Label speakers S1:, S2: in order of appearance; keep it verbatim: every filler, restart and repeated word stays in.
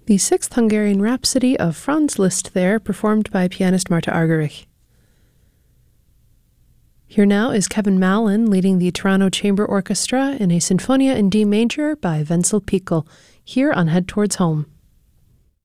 S1: The Sixth Hungarian Rhapsody of Franz Liszt there, performed by pianist Marta Argerich. Here now is Kevin Mallon leading the Toronto Chamber Orchestra in a Sinfonia in D major by Wenzel Pickel, here on Head Towards Home.